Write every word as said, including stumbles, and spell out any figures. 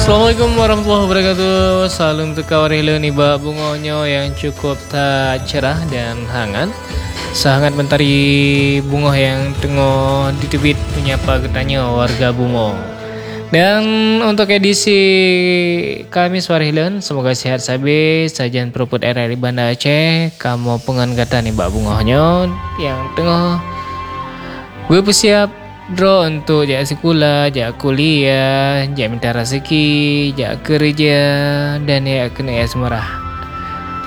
Assalamualaikum warahmatullahi wabarakatuh. Salam tukar rela ni bak bunganya yang cukup tak cerah dan hangat. Sangat mentari bunga yang tengah ditebit menyapa getanya warga bunga. Dan untuk edisi Kamis Warhilan, semoga sehat sabi sajian peruput era di Banda Aceh. Kamu penganggatan ni bak bunganya yang tengah gue bersiap draw untuk jak sekolah, jak kuliah, jak minta rezeki, jak kerja dan ya kena ya semerah.